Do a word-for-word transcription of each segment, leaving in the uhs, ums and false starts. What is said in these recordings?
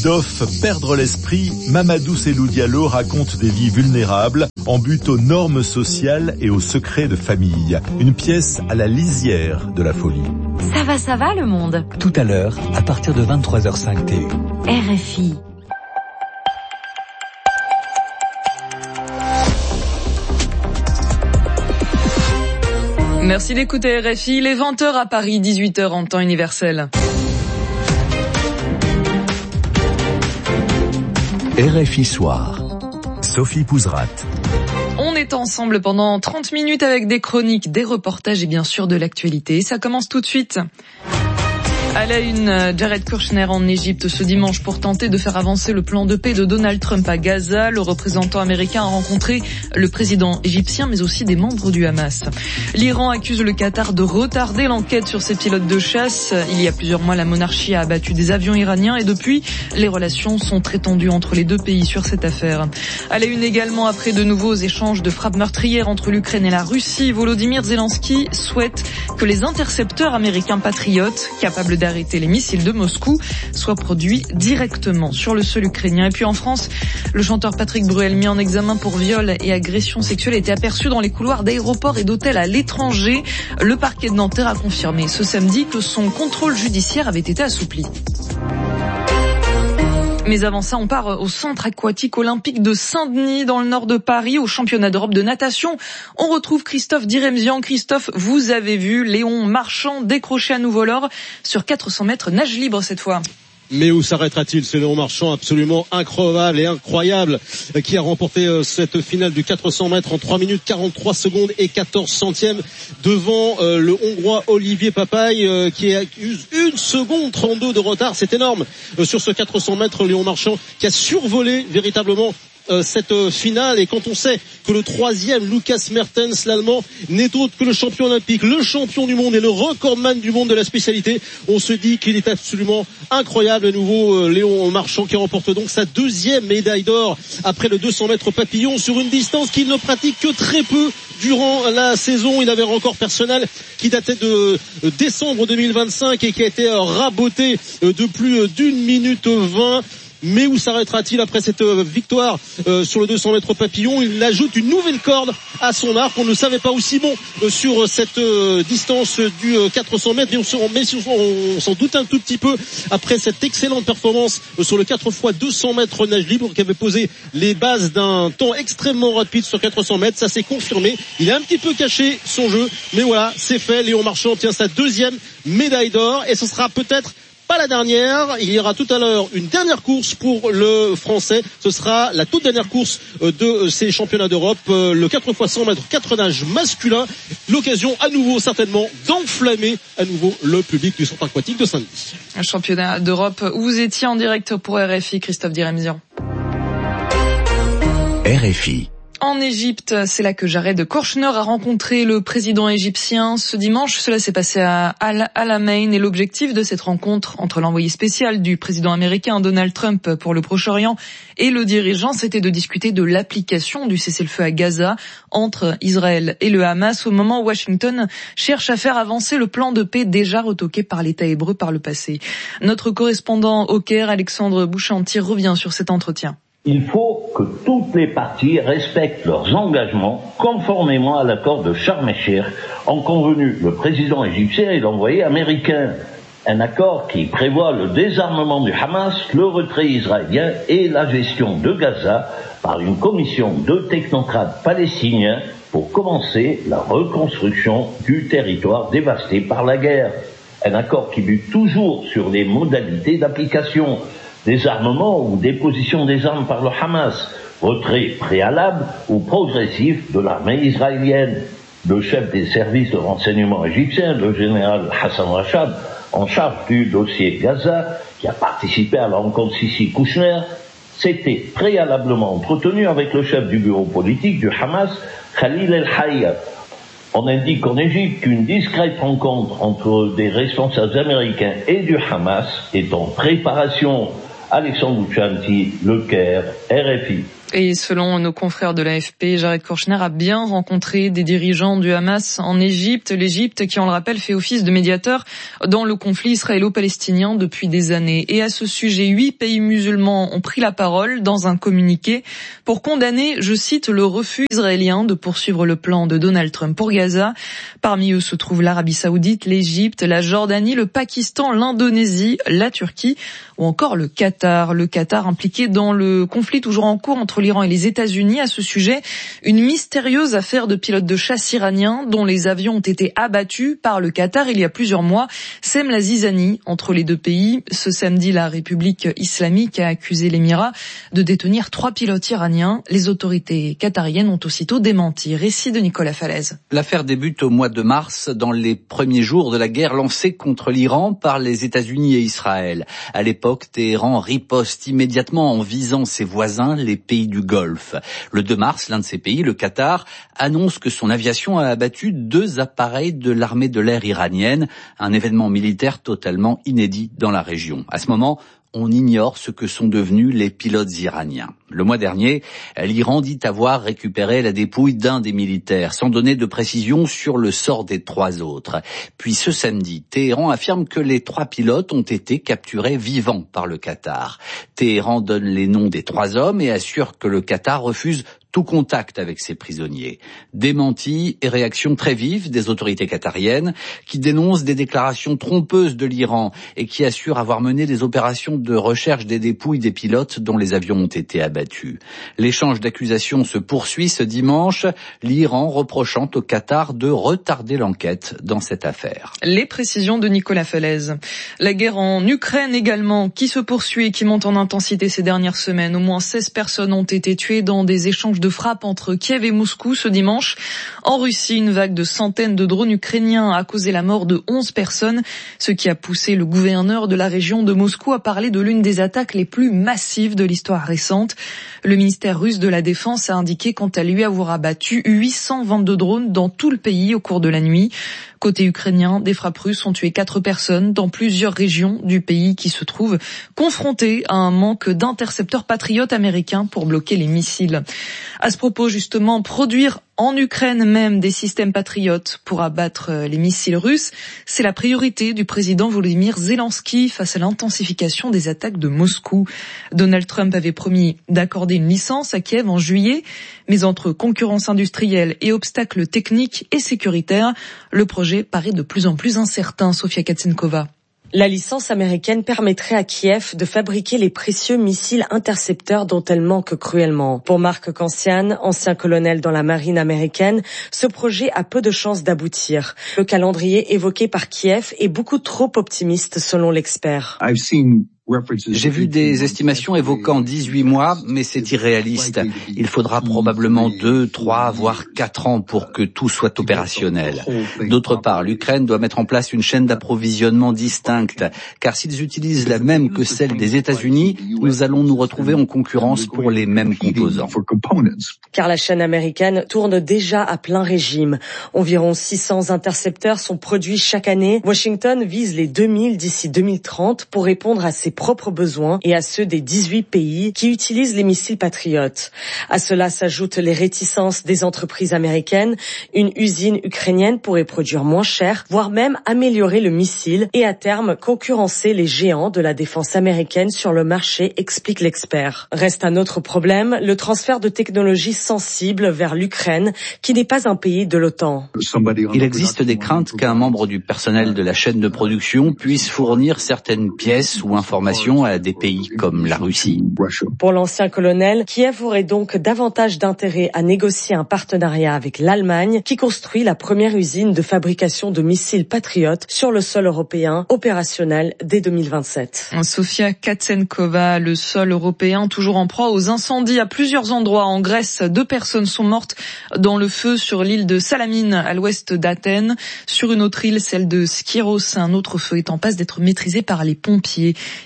d'Off, Perdre l'esprit, Mamadou Selou Diallo raconte des vies vulnérables en but aux normes sociales et aux secrets de famille. Une pièce à la lisière de la folie. Ça va, ça va le monde. Tout à l'heure, à partir de vingt-trois heures cinq T U. R F I. Merci d'écouter R F I, il est vingt heures à Paris, dix-huit heures en temps universel. R F I Soir. Sophie Pouzrat. On est ensemble pendant trente minutes avec des chroniques, des reportages et bien sûr de l'actualité. Ça commence tout de suite. À la une, Jared Kushner en Égypte ce dimanche pour tenter de faire avancer le plan de paix de Donald Trump à Gaza. Le représentant américain a rencontré le président égyptien mais aussi des membres du Hamas. L'Iran accuse le Qatar de retarder l'enquête sur ses pilotes de chasse. Il y a plusieurs mois, la monarchie a abattu des avions iraniens et depuis, les relations sont très tendues entre les deux pays sur cette affaire. À la une également, après de nouveaux échanges de frappes meurtrières entre l'Ukraine et la Russie, Volodymyr Zelensky souhaite que les intercepteurs américains patriotes, capables d'arrêter les missiles de Moscou, soient produits directement sur le sol ukrainien. Et puis en France, le chanteur Patrick Bruel, mis en examen pour viol et agression sexuelle, a été aperçu dans les couloirs d'aéroports et d'hôtels à l'étranger. Le parquet de Nanterre a confirmé ce samedi que son contrôle judiciaire avait été assoupli. Mais avant ça, on part au centre aquatique olympique de Saint-Denis, dans le nord de Paris, au championnat d'Europe de natation. On retrouve Christophe Diremzian. Christophe, vous avez vu Léon Marchand décrocher à nouveau l'or sur quatre cents mètres nage libre cette fois. Mais où s'arrêtera-t-il? C'est Léon Marchand absolument incroyable et incroyable qui a remporté cette finale du quatre cents mètres en trois minutes quarante-trois secondes et quatorze centièmes devant euh, le Hongrois Olivier Papaye euh, qui accuse une seconde trente-deux de retard. C'est énorme euh, sur ce quatre cents mètres. Léon Marchand qui a survolé véritablement Euh, cette euh, finale, et quand on sait que le troisième, Lucas Mertens, l'Allemand, n'est autre que le champion olympique, le champion du monde et le recordman du monde de la spécialité, on se dit qu'il est absolument incroyable. À nouveau, euh, Léon Marchand qui remporte donc sa deuxième médaille d'or après le deux cents mètres papillon sur une distance qu'il ne pratique que très peu durant la saison. Il avait un record personnel qui datait de euh, décembre deux mille vingt-cinq et qui a été euh, raboté euh, de plus d'une minute vingt. Mais où s'arrêtera-t-il après cette victoire euh, sur le deux cents mètres papillon? Il ajoute une nouvelle corde à son arc. On ne savait pas aussi bon euh, sur cette euh, distance du euh, quatre cents mètres. Mais on, se, on, on, on s'en doute un tout petit peu après cette excellente performance euh, sur le quatre fois deux cents mètres nage libre qui avait posé les bases d'un temps extrêmement rapide sur quatre cents mètres. Ça s'est confirmé. Il a un petit peu caché son jeu. Mais voilà, c'est fait. Léon Marchand obtient sa deuxième médaille d'or et ce sera peut-être pas la dernière. Il y aura tout à l'heure une dernière course pour le Français. Ce sera la toute dernière course de ces championnats d'Europe, le quatre fois cent mètres quatre nages masculin. L'occasion à nouveau certainement d'enflammer à nouveau le public du centre aquatique de Saint-Denis. Un championnat d'Europe où vous étiez en direct pour R F I, Christophe Diremzian. R F I. En Égypte, c'est là que Jared Kushner a rencontré le président égyptien ce dimanche. Cela s'est passé à Al-Alamein et l'objectif de cette rencontre entre l'envoyé spécial du président américain Donald Trump pour le Proche-Orient et le dirigeant, c'était de discuter de l'application du cessez-le-feu à Gaza entre Israël et le Hamas au moment où Washington cherche à faire avancer le plan de paix déjà retoqué par l'État hébreu par le passé. Notre correspondant au Caire, Alexandre Bouchantier, revient sur cet entretien. Il faut que toutes les parties respectent leurs engagements conformément à l'accord de Sharm el-Sheikh ont convenu le président égyptien et l'envoyé américain. Un accord qui prévoit le désarmement du Hamas, le retrait israélien et la gestion de Gaza par une commission de technocrates palestiniens pour commencer la reconstruction du territoire dévasté par la guerre. Un accord qui bute toujours sur les modalités d'application. Désarmement ou déposition des armes par le Hamas, retrait préalable ou progressif de l'armée israélienne. Le chef des services de renseignement égyptien, le général Hassan Rachad, en charge du dossier Gaza, qui a participé à la rencontre Sisi-Kushner, s'était préalablement entretenu avec le chef du bureau politique du Hamas, Khalil El-Hayat. On indique en Égypte qu'une discrète rencontre entre des responsables américains et du Hamas est en préparation. Alexandre Bouchanti, Le Caire, R F I. Et selon nos confrères de l'A F P, Jared Kushner a bien rencontré des dirigeants du Hamas en Égypte. L'Égypte, qui on le rappelle, fait office de médiateur dans le conflit israélo-palestinien depuis des années. Et à ce sujet, huit pays musulmans ont pris la parole dans un communiqué pour condamner, je cite, le refus israélien de poursuivre le plan de Donald Trump pour Gaza. Parmi eux se trouvent l'Arabie Saoudite, l'Égypte, la Jordanie, le Pakistan, l'Indonésie, la Turquie ou encore le Qatar. Le Qatar impliqué dans le conflit toujours en cours entre l'Iran et les États-Unis. À ce sujet, une mystérieuse affaire de pilotes de chasse iraniens dont les avions ont été abattus par le Qatar il y a plusieurs mois sème la zizanie entre les deux pays. Ce samedi, la République islamique a accusé l'Émirat de détenir trois pilotes iraniens. Les autorités qatariennes ont aussitôt démenti. Récit de Nicolas Falaise. L'affaire débute au mois de mars, dans les premiers jours de la guerre lancée contre l'Iran par les États-Unis et Israël. À l'époque, Téhéran riposte immédiatement en visant ses voisins, les pays du Golfe. Le deux mars, l'un de ces pays, le Qatar, annonce que son aviation a abattu deux appareils de l'armée de l'air iranienne, un événement militaire totalement inédit dans la région. À ce moment, on ignore ce que sont devenus les pilotes iraniens. Le mois dernier, l'Iran dit avoir récupéré la dépouille d'un des militaires, sans donner de précision sur le sort des trois autres. Puis ce samedi, Téhéran affirme que les trois pilotes ont été capturés vivants par le Qatar. Téhéran donne les noms des trois hommes et assure que le Qatar refuse tout contact avec ces prisonniers. Démenti et réaction très vive des autorités qatariennes qui dénoncent des déclarations trompeuses de l'Iran et qui assurent avoir mené des opérations de recherche des dépouilles des pilotes dont les avions ont été abattus. L'échange d'accusations se poursuit ce dimanche, l'Iran reprochant au Qatar de retarder l'enquête dans cette affaire. Les précisions de Nicolas Falaise. La guerre en Ukraine également, qui se poursuit et qui monte en intensité ces dernières semaines. Au moins seize personnes ont été tuées dans des échanges de frappe entre Kiev et Moscou ce dimanche. En Russie, une vague de centaines de drones ukrainiens a causé la mort de onze personnes, ce qui a poussé le gouverneur de la région de Moscou à parler de l'une des attaques les plus massives de l'histoire récente. Le ministère russe de la Défense a indiqué quant à lui avoir abattu huit cent vingt-deux drones dans tout le pays au cours de la nuit. Côté ukrainien, des frappes russes ont tué quatre personnes dans plusieurs régions du pays qui se trouvent confrontées à un manque d'intercepteurs patriotes américains pour bloquer les missiles. À ce propos, justement, produire en Ukraine même des systèmes patriotes pour abattre les missiles russes, c'est la priorité du président Volodymyr Zelensky face à l'intensification des attaques de Moscou. Donald Trump avait promis d'accorder une licence à Kiev en juillet, mais entre concurrence industrielle et obstacles techniques et sécuritaires, le projet paraît de plus en plus incertain. Sofia Katsenkova. La licence américaine permettrait à Kiev de fabriquer les précieux missiles intercepteurs dont elle manque cruellement. Pour Mark Cancian, ancien colonel dans la marine américaine, ce projet a peu de chances d'aboutir. Le calendrier évoqué par Kiev est beaucoup trop optimiste selon l'expert. J'ai vu des estimations évoquant dix-huit mois, mais c'est irréaliste. Il faudra probablement deux, trois, voire quatre ans pour que tout soit opérationnel. D'autre part, l'Ukraine doit mettre en place une chaîne d'approvisionnement distincte, car s'ils utilisent la même que celle des États-Unis, nous allons nous retrouver en concurrence pour les mêmes composants. Car la chaîne américaine tourne déjà à plein régime. Environ six cents intercepteurs sont produits chaque année. Washington vise les deux mille d'ici deux mille trente pour répondre à ses propres besoins et à ceux des dix-huit pays qui utilisent les missiles patriotes. À cela s'ajoutent les réticences des entreprises américaines. Une usine ukrainienne pourrait produire moins cher, voire même améliorer le missile et à terme concurrencer les géants de la défense américaine sur le marché, explique l'expert. Reste un autre problème, le transfert de technologies sensibles vers l'Ukraine, qui n'est pas un pays de l'OTAN. Il existe des craintes qu'un membre du personnel de la chaîne de production puisse fournir certaines pièces ou informations à des pays comme la Russie. Pour l'ancien colonel, Kiev aurait donc davantage d'intérêt à négocier un partenariat avec l'Allemagne, qui construit la première usine de fabrication de missiles patriotes sur le sol européen, opérationnel dès deux mille vingt-sept. Sofia Katsenkova, le sol européen toujours en proie aux incendies à plusieurs endroits en Grèce. Deux personnes sont mortes dans le feu sur l'île de Salamine, à l'ouest d'Athènes. Sur une autre île, celle de Skyros, un autre feu est en passe d'être maîtrisé par les pompiers.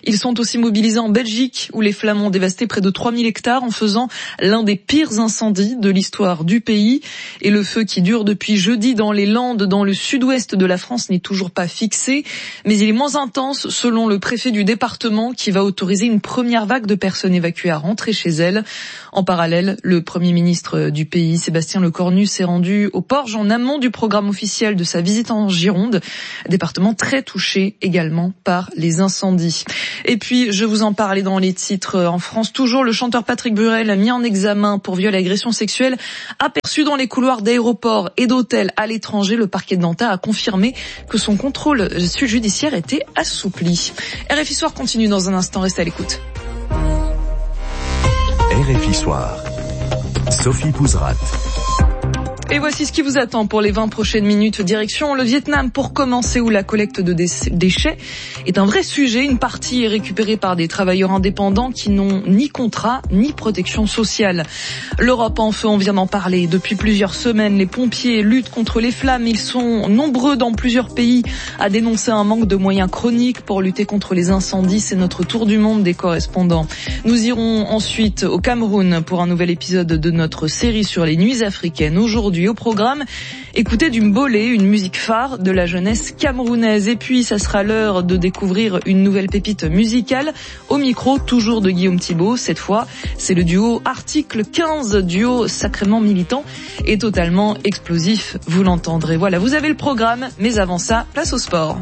Ils sont aussi mobilisés en Belgique, où les flammes ont dévasté près de trois mille hectares en faisant l'un des pires incendies de l'histoire du pays. Et le feu qui dure depuis jeudi dans les Landes, dans le sud-ouest de la France, n'est toujours pas fixé. Mais il est moins intense selon le préfet du département qui va autoriser une première vague de personnes évacuées à rentrer chez elles. En parallèle, le Premier ministre du pays, Sébastien Lecornu, s'est rendu au Porge en amont du programme officiel de sa visite en Gironde, département très touché également par les incendies. Et puis, je vous en parlais dans les titres en France. Toujours, le chanteur Patrick Bruel a mis en examen pour viol et agression sexuelle aperçu dans les couloirs d'aéroports et d'hôtels à l'étranger. Le parquet de Nanterre a confirmé que son contrôle judiciaire était assoupli. R F I Soir continue dans un instant. Restez à l'écoute. R F I Soir. Sophie Pouzrat. Et voici ce qui vous attend pour les vingt prochaines minutes. Direction le Vietnam pour commencer, où la collecte de déchets est un vrai sujet. Une partie est récupérée par des travailleurs indépendants qui n'ont ni contrat ni protection sociale. L'Europe en feu, on vient d'en parler. Depuis plusieurs semaines, les pompiers luttent contre les flammes. Ils sont nombreux dans plusieurs pays à dénoncer un manque de moyens chroniques pour lutter contre les incendies. C'est notre tour du monde des correspondants. Nous irons ensuite au Cameroun pour un nouvel épisode de notre série sur les nuits africaines. Aujourd'hui, au programme, écoutez du mbolé, une musique phare de la jeunesse camerounaise. Et puis, ça sera l'heure de découvrir une nouvelle pépite musicale. Au micro, toujours de Guillaume Thibault. Cette fois, c'est le duo Article quinze, duo sacrément militant et totalement explosif. Vous l'entendrez. Voilà, vous avez le programme. Mais avant ça, place au sport.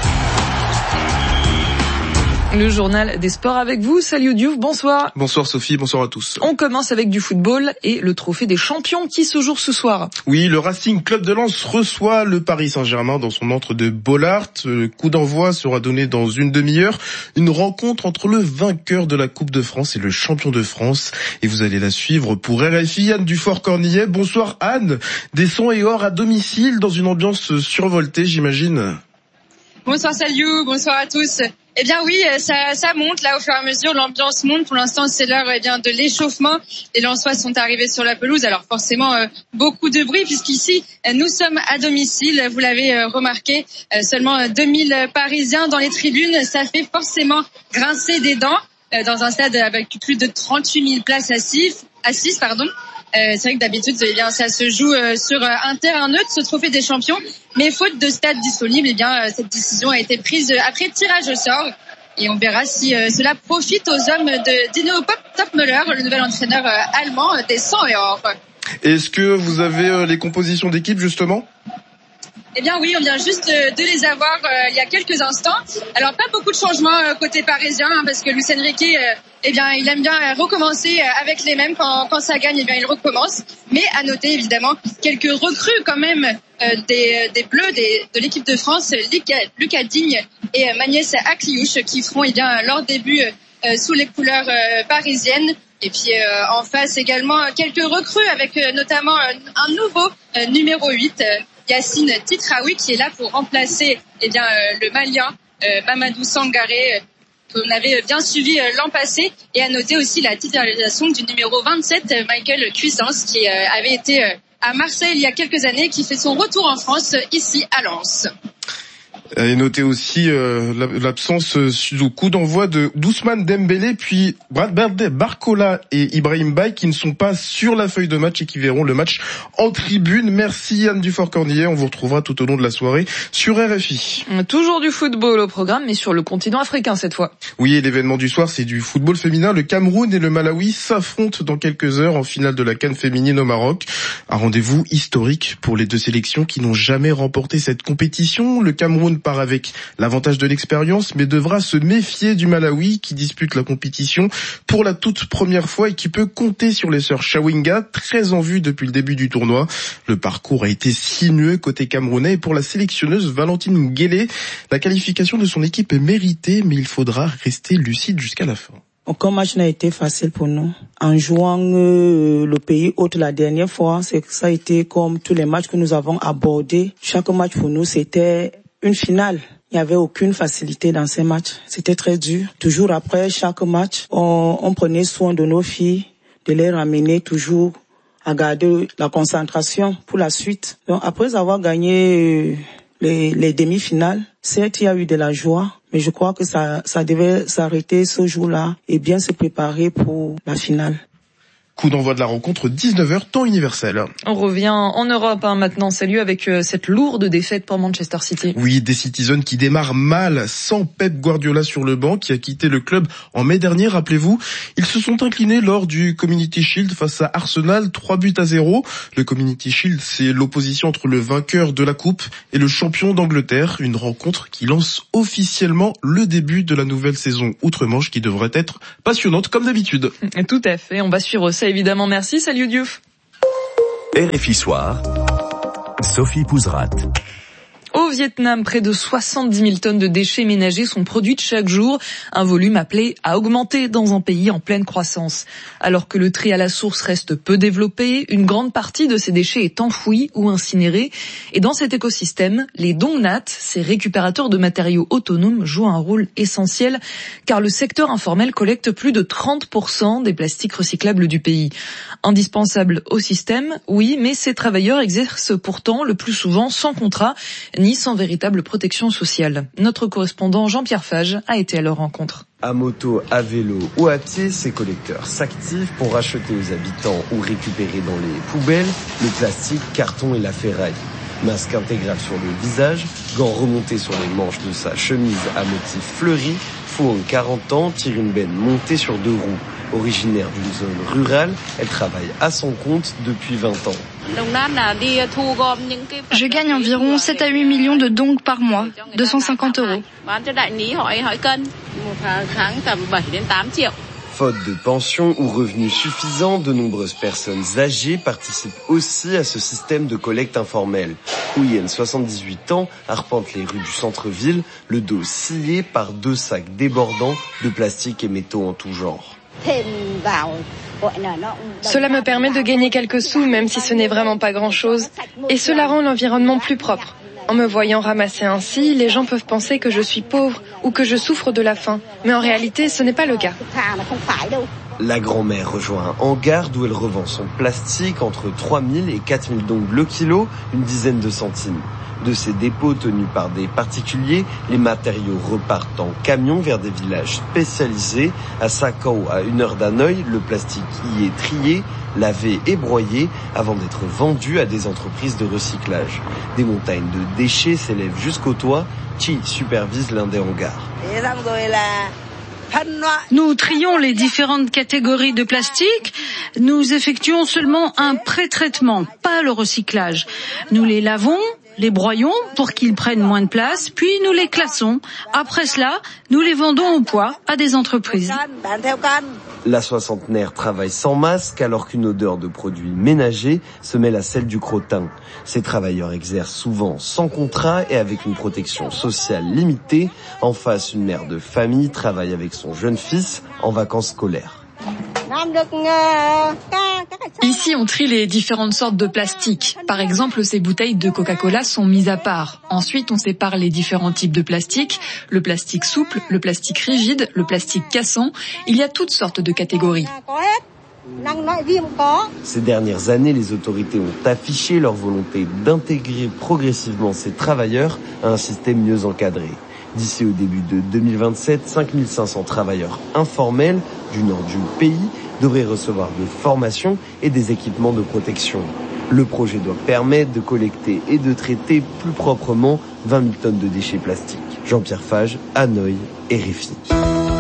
Le journal des sports avec vous. Salut Diouf, bonsoir. Bonsoir Sophie, bonsoir à tous. On commence avec du football et le trophée des champions qui se joue ce soir. Oui, le Racing Club de Lens reçoit le Paris Saint-Germain dans son antre de Bollaert. Le coup d'envoi sera donné dans une demi-heure. Une rencontre entre le vainqueur de la Coupe de France et le champion de France. Et vous allez la suivre pour R F I. Anne Dufort-Cornillet. Bonsoir Anne. Des sons et or à domicile dans une ambiance survoltée, j'imagine. Bonsoir Saliou, bonsoir à tous. Eh bien oui, ça, ça monte là au fur et à mesure, l'ambiance monte. Pour l'instant, c'est l'heure eh bien de l'échauffement. Les Lensois sont arrivés sur la pelouse, alors forcément euh, beaucoup de bruit puisqu'ici euh, nous sommes à domicile. Vous l'avez euh, remarqué, euh, seulement deux mille Parisiens dans les tribunes, ça fait forcément grincer des dents euh, dans un stade avec plus de trente-huit mille places assises. assises pardon. Euh, c'est vrai que d'habitude, eh bien, ça se joue euh, sur euh, un terrain neutre, ce trophée des champions. Mais faute de stade disponible, eh bien, euh, cette décision a été prise euh, après tirage au sort. Et on verra si euh, cela profite aux hommes de Dino Topmöller, le nouvel entraîneur euh, allemand des cent et or. Est-ce que vous avez euh, les compositions d'équipe, justement ? Eh bien oui, on vient juste de les avoir euh, il y a quelques instants. Alors pas beaucoup de changements euh, côté parisien, hein, parce que Luis Enrique, euh, eh bien, il aime bien euh, recommencer euh, avec les mêmes quand, quand ça gagne. Eh bien, il recommence. Mais à noter évidemment quelques recrues quand même euh, des, des Bleus, des, de l'équipe de France, Lucas, Lucas Digne et euh, Magnès Akliouche, qui feront eh bien leur début euh, sous les couleurs euh, parisiennes. Et puis euh, en face également quelques recrues avec euh, notamment euh, un nouveau euh, numéro huit. Euh, Yacine Titraoui, qui est là pour remplacer eh bien euh, le Malien euh, Mamadou Sangaré, euh, qu'on avait bien suivi euh, l'an passé. Et à noter aussi la titularisation du numéro vingt-sept, euh, Michael Cuisance, qui euh, avait été euh, à Marseille il y a quelques années, qui fait son retour en France, euh, ici à Lens. Et notez aussi euh, l'absence euh, du coup d'envoi de d'Ousmane Dembélé, puis Brad Barcola et Ibrahim Baye, qui ne sont pas sur la feuille de match et qui verront le match en tribune. Merci Anne Dufort-Cornillet, on vous retrouvera tout au long de la soirée sur R F I. Toujours du football au programme, mais sur le continent africain cette fois. Oui, et l'événement du soir, c'est du football féminin. Le Cameroun et le Malawi s'affrontent dans quelques heures en finale de la CAN féminine au Maroc. Un rendez-vous historique pour les deux sélections qui n'ont jamais remporté cette compétition. Le Cameroun part avec l'avantage de l'expérience, mais devra se méfier du Malawi qui dispute la compétition pour la toute première fois et qui peut compter sur les sœurs Chawinga, très en vue depuis le début du tournoi. Le parcours a été sinueux côté camerounais et pour la sélectionneuse Valentine Guélé, la qualification de son équipe est méritée, mais il faudra rester lucide jusqu'à la fin. Aucun match n'a été facile pour nous. En jouant euh, le pays hôte la dernière fois, c'est que ça a été comme tous les matchs que nous avons abordés. Chaque match pour nous, c'était une finale. Il n'y avait aucune facilité dans ces matchs. C'était très dur. Toujours après chaque match, on, on prenait soin de nos filles, de les ramener toujours à garder la concentration pour la suite. Donc après avoir gagné les, les demi-finales, Certes, il y a eu de la joie, mais je crois que ça, ça devait s'arrêter ce jour-là et bien se préparer pour la finale. Coup d'envoi de la rencontre, dix-neuf heures, temps universel. On revient en Europe hein, maintenant. Salut avec euh, cette lourde défaite pour Manchester City. Oui, des Citizens qui démarrent mal, sans Pep Guardiola sur le banc, qui a quitté le club en mai dernier, rappelez-vous. Ils se sont inclinés lors du Community Shield face à Arsenal, trois buts à zéro. Le Community Shield, c'est l'opposition entre le vainqueur de la Coupe et le champion d'Angleterre. Une rencontre qui lance officiellement le début de la nouvelle saison outre-Manche qui devrait être passionnante comme d'habitude. Tout à fait, on va suivre ça évidemment. Merci, salut Diouf. R F I Soir, Sophie Pouzrat. Au Vietnam, près de soixante-dix mille tonnes de déchets ménagers sont produites chaque jour, un volume appelé à augmenter dans un pays en pleine croissance. Alors que le tri à la source reste peu développé, une grande partie de ces déchets est enfouie ou incinérée. Et dans cet écosystème, les dongnats, ces récupérateurs de matériaux autonomes, jouent un rôle essentiel, car le secteur informel collecte plus de trente pour cent des plastiques recyclables du pays. Indispensable au système, oui, mais ces travailleurs exercent pourtant le plus souvent sans contrat, ni sans véritable protection sociale. Notre correspondant Jean-Pierre Fage a été à leur rencontre. À moto, à vélo ou à pied, ces collecteurs s'activent pour racheter aux habitants ou récupérer dans les poubelles le plastique, carton et la ferraille. Masque intégral sur le visage, gants remontés sur les manches de sa chemise à motif fleuri, Fouang, quarante ans, tire une benne montée sur deux roues. Originaire d'une zone rurale, elle travaille à son compte depuis vingt ans. Je gagne environ sept à huit millions de dongs par mois, deux cent cinquante euros. Faute de pension ou revenus suffisants, de nombreuses personnes âgées participent aussi à ce système de collecte informelle. Huyen, soixante-dix-huit ans, arpente les rues du centre-ville, le dos scié par deux sacs débordants de plastique et métaux en tout genre. Cela me permet de gagner quelques sous, même si ce n'est vraiment pas grand-chose. Et cela rend l'environnement plus propre. En me voyant ramasser ainsi, les gens peuvent penser que je suis pauvre ou que je souffre de la faim. Mais en réalité, ce n'est pas le cas. La grand-mère rejoint un hangar d'où elle revend son plastique entre trois mille et quatre mille dongs le kilo, une dizaine de centimes. De ces dépôts tenus par des particuliers, les matériaux repartent en camion vers des villages spécialisés. À Sakao, à une heure d'Hanoï, le plastique y est trié, lavé et broyé avant d'être vendu à des entreprises de recyclage. Des montagnes de déchets s'élèvent jusqu'au toit. Chi supervise l'un des hangars. Nous trions les différentes catégories de plastique. Nous effectuons seulement un pré-traitement, pas le recyclage. Nous les lavons, les broyons pour qu'ils prennent moins de place, puis nous les classons. Après cela, nous les vendons au poids à des entreprises. La soixantenaire travaille sans masque alors qu'une odeur de produits ménagers se mêle à celle du crottin. Ces travailleurs exercent souvent sans contrat et avec une protection sociale limitée. En face, une mère de famille travaille avec son jeune fils en vacances scolaires. Ici, on trie les différentes sortes de plastique. Par exemple, ces bouteilles de Coca-Cola sont mises à part. Ensuite, on sépare les différents types de plastique. Le plastique souple, le plastique rigide, le plastique cassant. Il y a toutes sortes de catégories. Ces dernières années, les autorités ont affiché leur volonté d'intégrer progressivement ces travailleurs à un système mieux encadré. D'ici au début de deux mille vingt-sept, cinq mille cinq cents travailleurs informels du nord du pays devraient recevoir de formations et des équipements de protection. Le projet doit permettre de collecter et de traiter plus proprement vingt mille tonnes de déchets plastiques. Jean-Pierre Fage, Hanoï, R F I.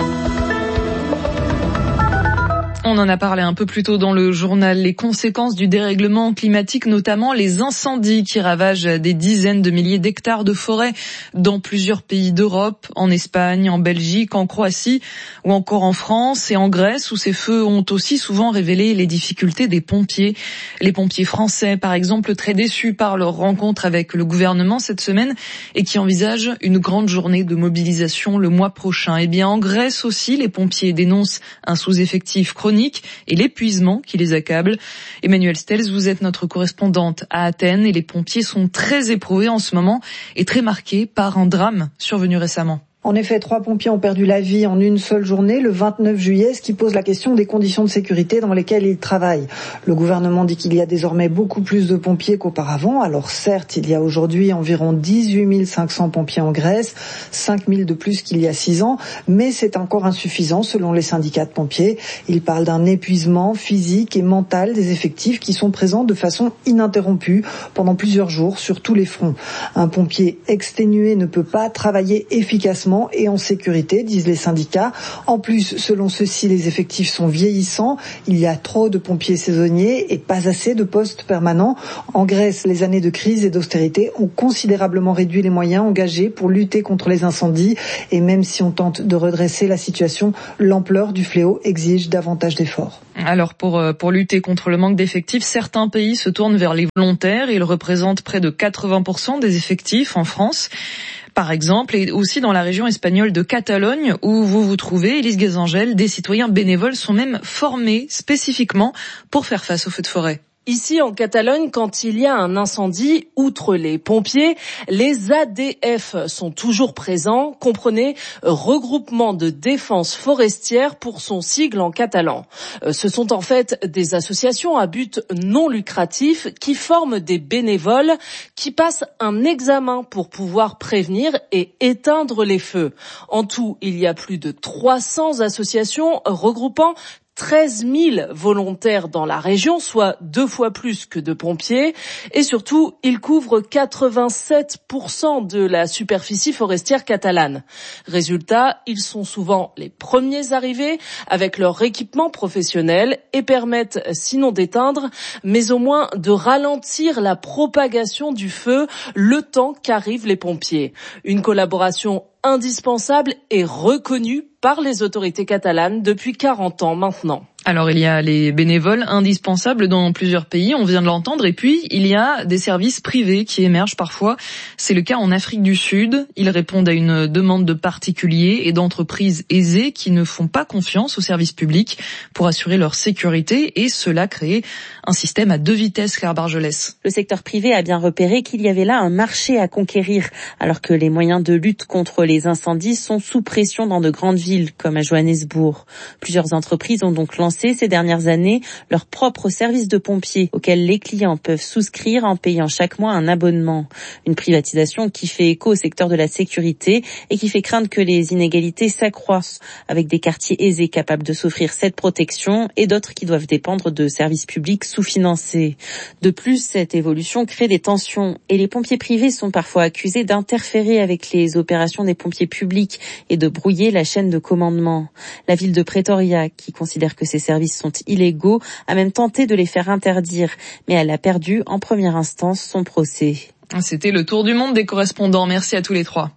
On en a parlé un peu plus tôt dans le journal, les conséquences du dérèglement climatique, notamment les incendies qui ravagent des dizaines de milliers d'hectares de forêt dans plusieurs pays d'Europe, en Espagne, en Belgique, en Croatie ou encore en France et en Grèce où ces feux ont aussi souvent révélé les difficultés des pompiers. Les pompiers français, par exemple, très déçus par leur rencontre avec le gouvernement cette semaine et qui envisagent une grande journée de mobilisation le mois prochain. Eh bien, en Grèce aussi, les pompiers dénoncent un sous-effectif chronique et l'épuisement qui les accable. Emmanuel Stels, vous êtes notre correspondante à Athènes et les pompiers sont très éprouvés en ce moment et très marqués par un drame survenu récemment. En effet, trois pompiers ont perdu la vie en une seule journée, le vingt-neuf juillet, ce qui pose la question des conditions de sécurité dans lesquelles ils travaillent. Le gouvernement dit qu'il y a désormais beaucoup plus de pompiers qu'auparavant. Alors certes, il y a aujourd'hui environ dix-huit mille cinq cents pompiers en Grèce, cinq mille de plus qu'il y a six ans, mais c'est encore insuffisant selon les syndicats de pompiers. Ils parlent d'un épuisement physique et mental des effectifs qui sont présents de façon ininterrompue pendant plusieurs jours sur tous les fronts. Un pompier exténué ne peut pas travailler efficacement et en sécurité, disent les syndicats. En plus, selon ceux-ci, les effectifs sont vieillissants. Il y a trop de pompiers saisonniers et pas assez de postes permanents. En Grèce, les années de crise et d'austérité ont considérablement réduit les moyens engagés pour lutter contre les incendies. Et même si on tente de redresser la situation, l'ampleur du fléau exige davantage d'efforts. Alors pour, pour lutter contre le manque d'effectifs, certains pays se tournent vers les volontaires. Ils représentent près de quatre-vingts pour cent des effectifs en France. Par exemple, et aussi dans la région espagnole de Catalogne, où vous vous trouvez, Élise Guézangel, des citoyens bénévoles sont même formés spécifiquement pour faire face aux feux de forêt. Ici, en Catalogne, quand il y a un incendie, outre les pompiers, les A D F sont toujours présents. Comprenez, regroupement de défense forestière pour son sigle en catalan. Ce sont en fait des associations à but non lucratif qui forment des bénévoles qui passent un examen pour pouvoir prévenir et éteindre les feux. En tout, il y a plus de trois cents associations regroupant treize mille volontaires dans la région, soit deux fois plus que de pompiers. Et surtout, ils couvrent quatre-vingt-sept pour cent de la superficie forestière catalane. Résultat, ils sont souvent les premiers arrivés avec leur équipement professionnel et permettent, sinon d'éteindre, mais au moins de ralentir la propagation du feu le temps qu'arrivent les pompiers. Une collaboration indispensable et reconnue par les autorités catalanes depuis quarante ans maintenant. Alors il y a les bénévoles indispensables dans plusieurs pays, on vient de l'entendre, et puis il y a des services privés qui émergent parfois. C'est le cas en Afrique du Sud. Ils répondent à une demande de particuliers et d'entreprises aisées qui ne font pas confiance aux services publics pour assurer leur sécurité, et cela crée un système à deux vitesses, Claire Bargelès. Le secteur privé a bien repéré qu'il y avait là un marché à conquérir, alors que les moyens de lutte contre les incendies sont sous pression dans de grandes villes comme à Johannesburg. Plusieurs entreprises ont donc lancé ces dernières années leur propre service de pompiers auquel les clients peuvent souscrire en payant chaque mois un abonnement. Une privatisation qui fait écho au secteur de la sécurité et qui fait craindre que les inégalités s'accroissent avec des quartiers aisés capables de s'offrir cette protection et d'autres qui doivent dépendre de services publics sous-financés. De plus, cette évolution crée des tensions et les pompiers privés sont parfois accusés d'interférer avec les opérations des pompiers publics et de brouiller la chaîne de commandement. La ville de Pretoria, qui considère que ces services sont illégaux, a même tenté de les faire interdire, mais elle a perdu en première instance son procès. C'était le tour du monde des correspondants. Merci à tous les trois.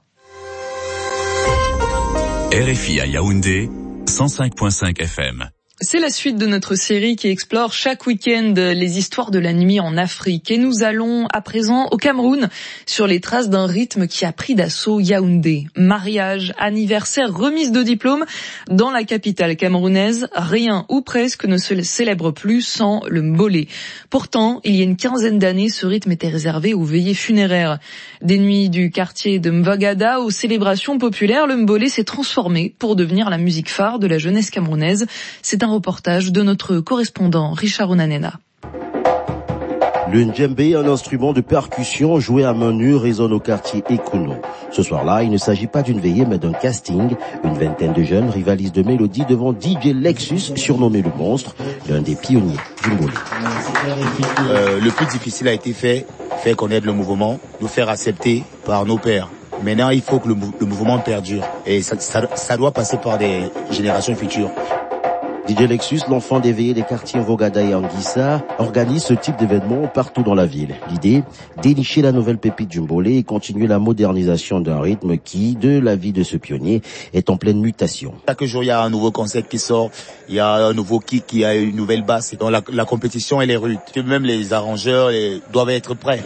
R F I à Yaoundé, cent cinq virgule cinq F M. C'est la suite de notre série qui explore chaque week-end les histoires de la nuit en Afrique. Et nous allons à présent au Cameroun sur les traces d'un rythme qui a pris d'assaut Yaoundé. Mariage, anniversaire, remise de diplôme. Dans la capitale camerounaise, rien ou presque ne se célèbre plus sans le mbolé. Pourtant, il y a une quinzaine d'années, ce rythme était réservé aux veillées funéraires. Des nuits du quartier de Mvagada aux célébrations populaires, le mbolé s'est transformé pour devenir la musique phare de la jeunesse camerounaise. C'est un reportage de notre correspondant Richard Onanena. Le ndjembé, un instrument de percussion joué à main nue, résonne au quartier Ekouno. Ce soir-là, il ne s'agit pas d'une veillée mais d'un casting. Une vingtaine de jeunes rivalisent de mélodie devant D J Lexus, surnommé le monstre, l'un des pionniers du mbolé. Euh, le plus difficile a été fait, faire connaître le mouvement, nous faire accepter par nos pères. Maintenant, il faut que le, le mouvement perdure et ça, ça, ça doit passer par des générations futures. D J Lexus, l'enfant des veillées des quartiers Mvogada et Anguissa, organise ce type d'événement partout dans la ville. L'idée, dénicher la nouvelle pépite du mbolé et continuer la modernisation d'un rythme qui, de la vie de ce pionnier, est en pleine mutation. Chaque jour, il y a un nouveau concept qui sort, il y a un nouveau kick, il y a une nouvelle basse. Donc la, la compétition, elle est rude. Même les arrangeurs les, doivent être prêts.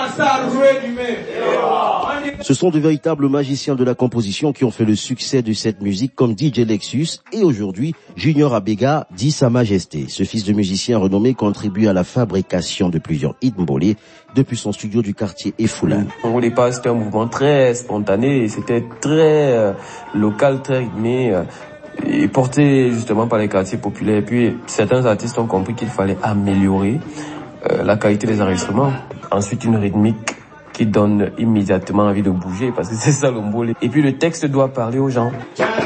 Ce sont de véritables magiciens de la composition qui ont fait le succès de cette musique comme D J Lexus et aujourd'hui Junior Bega dit Sa Majesté. Ce fils de musicien renommé contribue à la fabrication de plusieurs hits mbolé depuis son studio du quartier Efoulane. Au départ, c'était un mouvement très spontané, c'était très euh, local, très rythmé, euh, et porté justement par les quartiers populaires. Et puis, certains artistes ont compris qu'il fallait améliorer euh, la qualité des enregistrements. Ensuite, une rythmique qui donne immédiatement envie de bouger, parce que c'est ça le mbolé. Et puis, le texte doit parler aux gens.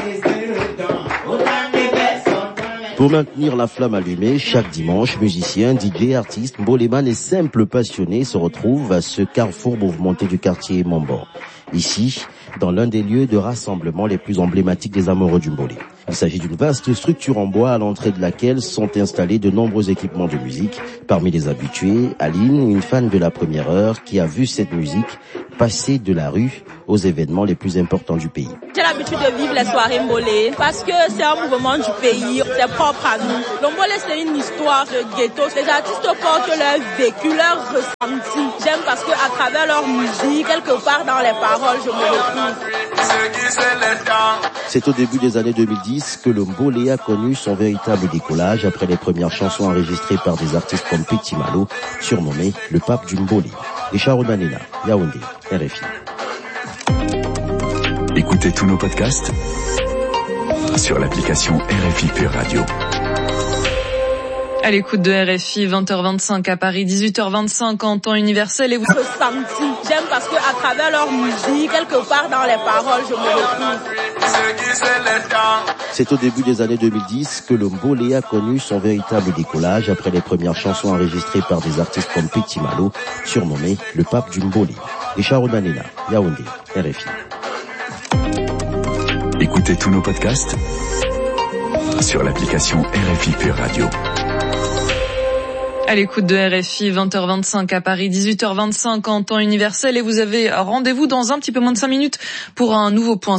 Pour maintenir la flamme allumée, chaque dimanche, musiciens, D J, artistes, mboléman et simples passionnés se retrouvent à ce carrefour mouvementé du quartier Mambo. Ici, dans l'un des lieux de rassemblement les plus emblématiques des amoureux du mbolé. Il s'agit d'une vaste structure en bois à l'entrée de laquelle sont installés de nombreux équipements de musique. Parmi les habitués, Aline, une fan de la première heure qui a vu cette musique passer de la rue aux événements les plus importants du pays. J'ai l'habitude de vivre les soirées mbolé parce que c'est un mouvement du pays, c'est propre à nous. Le mbolé, c'est une histoire de ghetto. Les artistes portent leur vécu, leur ressenti. J'aime parce que à travers leur musique, quelque part dans les paroles, je me retrouve. C'est au début des années deux mille dix que le mbolé a connu son véritable décollage après les premières chansons enregistrées par des artistes comme Petit Malo, surnommé le pape du mbolé. Et Charonanina, Yaoundé, R F I. Écoutez tous nos podcasts sur l'application R F I Pure Radio. À l'écoute de R F I, vingt heures vingt-cinq à Paris, dix-huit heures vingt-cinq en temps universel. Et vous... J'aime parce que à travers leur musique, quelque part dans les paroles, je me retrouve. C'est au début des années deux mille dix que le mbolé a connu son véritable décollage après les premières chansons enregistrées par des artistes comme Petit Malo, surnommé le pape du mbolé. Et Charonanina, Yaoundé, R F I. Écoutez tous nos podcasts sur l'application R F I Pure Radio. À l'écoute de R F I, vingt heures vingt-cinq à Paris, dix-huit heures vingt-cinq en temps universel. Et vous avez rendez-vous dans un petit peu moins de cinq minutes pour un nouveau point.